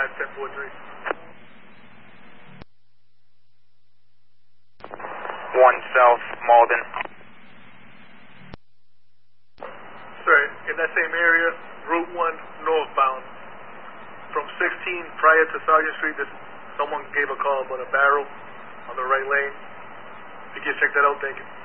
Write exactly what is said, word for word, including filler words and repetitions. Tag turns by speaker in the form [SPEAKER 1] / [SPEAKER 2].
[SPEAKER 1] five, ten four three.
[SPEAKER 2] one South Malden.
[SPEAKER 1] Sir, in that same area, Route one northbound. From sixteen prior to Sergeant Street, this, someone gave a call about a barrel on the right lane. If you can check that out, thank you.